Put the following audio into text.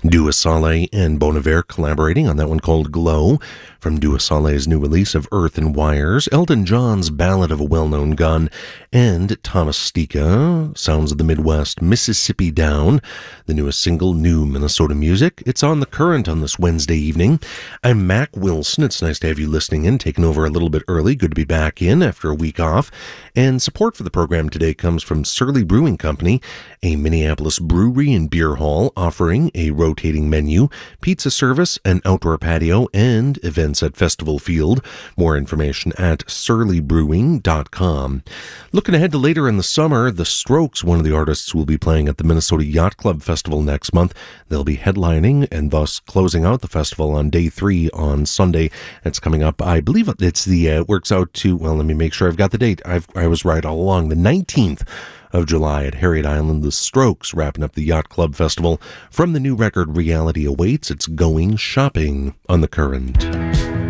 Dua Saleh and Bon Iver collaborating on that one called Glow, from Dua Saleh's new release of Earth and Wires, Elton John's Ballad of a Well-Known Gun, and Thomas Stika, Sounds of the Midwest, Mississippi Down, the newest single, New Minnesota Music. It's on The Current on this Wednesday evening. I'm Mac Wilson. It's nice to have you listening in, taking over a little bit early. Good to be back in after a week off. And support for the program today comes from Surly Brewing Company, a Minneapolis brewery and beer hall offering a rotating menu, pizza service, an outdoor patio, and events at Festival Field. More information at surlybrewing.com. Looking ahead to later in the summer, The Strokes, one of the artists, will be playing at the Minnesota Yacht Club Festival next month. They'll be headlining and thus closing out the festival on day 3 on Sunday. It's coming up, I believe it's works out to, well, let me make sure I've got the date. I was right all along, the 19th of July at Harriet Island. The Strokes wrapping up the Yacht Club Festival. From the new record Reality Awaits, it's Going Shopping on The Current.